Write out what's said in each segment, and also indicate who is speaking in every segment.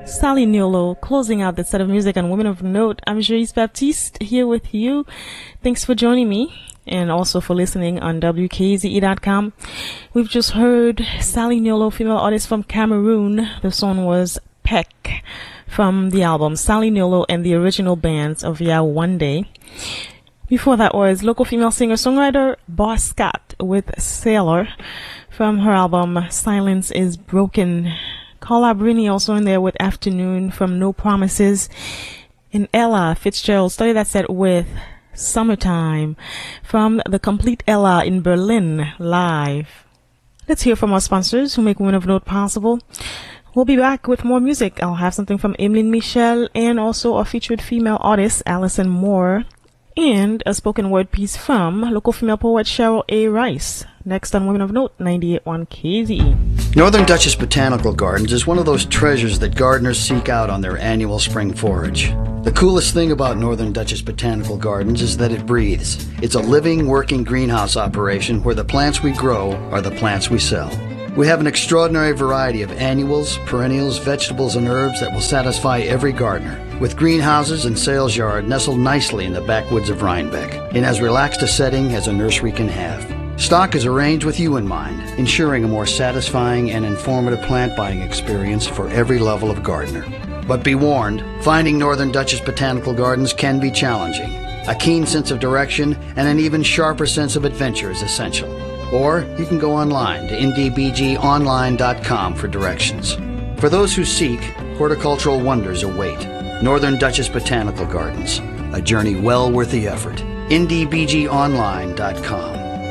Speaker 1: Sally Niolo closing out the set of music on Women of Note. I'm Jerice Baptiste here with you. Thanks for joining me and also for listening on WKZE.com. We've just heard Sally Niolo, female artist from Cameroon. The song was Peck from the album Sally Niolo and the Original Bands of Yawande. Before that was local female singer-songwriter Boss Scott with Sailor from her album Silence is Broken. Carla Brini also in there with Afternoon from No Promises. And Ella Fitzgerald started that set with Summertime from the Complete Ella in Berlin live. Let's hear from our sponsors who make Women of Note possible. We'll be back with more music. I'll have something from Emeline Michel and also a featured female artist, Alison Moore, and a spoken word piece from local female poet Cheryl A. Rice. Next on Women of Note, 98.1 KZE.
Speaker 2: Northern Duchess Botanical Gardens is one of those treasures that gardeners seek out on their annual spring forage. The coolest thing about Northern Duchess Botanical Gardens is that it breathes. It's a living, working greenhouse operation where the plants we grow are the plants we sell. We have an extraordinary variety of annuals, perennials, vegetables, and herbs that will satisfy every gardener, with greenhouses and sales yard nestled nicely in the backwoods of Rhinebeck, in as relaxed a setting as a nursery can have. Stock is arranged with you in mind, ensuring a more satisfying and informative plant buying experience for every level of gardener. But be warned, finding Northern Duchess Botanical Gardens can be challenging. A keen sense of direction and an even sharper sense of adventure is essential. Or you can go online to ndbgonline.com for directions. For those who seek, horticultural wonders await. Northern Duchess Botanical Gardens, a journey well worth the effort. ndbgonline.com.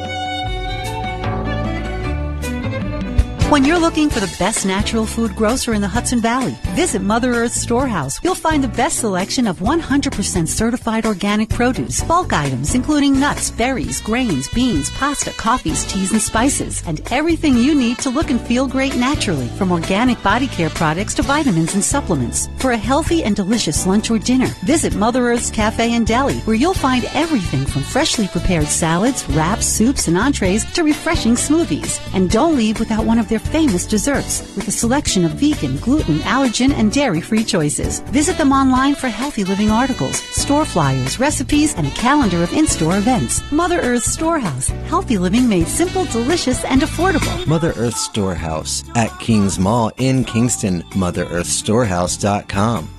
Speaker 3: When you're looking for the best natural food grocer in the Hudson Valley, visit Mother Earth Storehouse. You'll find the best selection of 100% certified organic produce, bulk items including nuts, berries, grains, beans, pasta, coffees, teas, and spices, and everything you need to look and feel great naturally, from organic body care products to vitamins and supplements. For a healthy and delicious lunch or dinner, visit Mother Earth's Cafe and Deli, where you'll find everything from freshly prepared salads, wraps, soups, and entrees to refreshing smoothies. And don't leave without one of their famous desserts with a selection of vegan, gluten, allergen, and dairy-free choices. Visit them online for healthy living articles, store flyers, recipes, and a calendar of in-store events. Mother Earth Storehouse. Healthy living made simple, delicious, and affordable.
Speaker 4: Mother Earth Storehouse at Kings Mall in Kingston. MotherEarthStorehouse.com.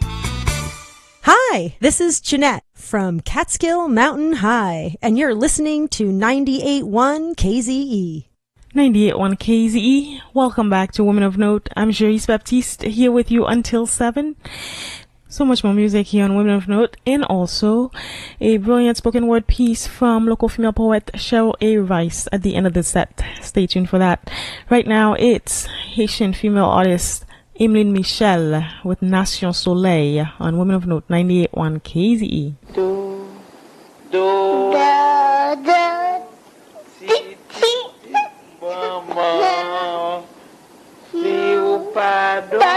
Speaker 5: Hi, this is Jeanette from Catskill Mountain High, and you're listening to 98.1 KZE.
Speaker 1: 98.1 KZE. Welcome back to Women of Note. I'm Jerice Baptiste here with you until 7. So much more music here on Women of Note, and also a brilliant spoken word piece from local female poet Cheryl A. Rice at the end of the set. Stay tuned for that. Right now, it's Haitian female artist Emeline Michel with Nation Soleil on Women of Note 98.1 KZE.
Speaker 6: Do, da, da, si, si, mama, si ou pas do.